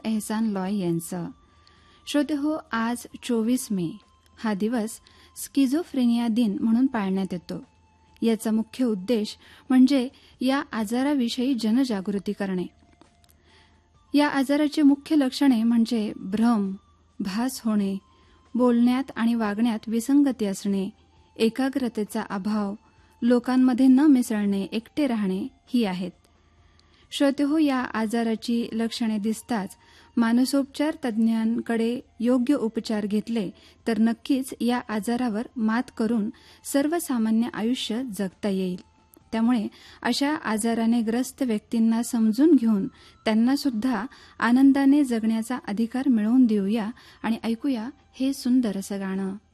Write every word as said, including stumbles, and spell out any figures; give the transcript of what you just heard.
एहसान लॉय यांचं. श्रोते हो, आज चोवीस मे हा दिवस स्किझोफ्रेनिया दिन म्हणून पाळण्यात येतो. याचा मुख्य उद्देश म्हणजे या आजाराविषयी जनजागृती करणे. या आजाराची मुख्य लक्षणे म्हणजे भ्रम, भास होणे, बोलण्यात आणि वागण्यात विसंगती असणे, एकाग्रतेचा अभाव, लोकांमध्ये न मिसळणे, एकटे राहणे ही आहेत. श्रोते हो, या आजाराची लक्षणे दिसताच मानसोपचार तज्ज्ञांकडे योग्य उपचार घेतले तर नक्कीच या आजारावर मात करून सर्वसामान्य आयुष्य जगता येईल. त्यामुळे अशा आजाराने ग्रस्त व्यक्तींना समजून घेऊन त्यांना सुद्धा आनंदाने जगण्याचा अधिकार मिळवून देऊया आणि ऐकूया हे सुंदर असं गाणं.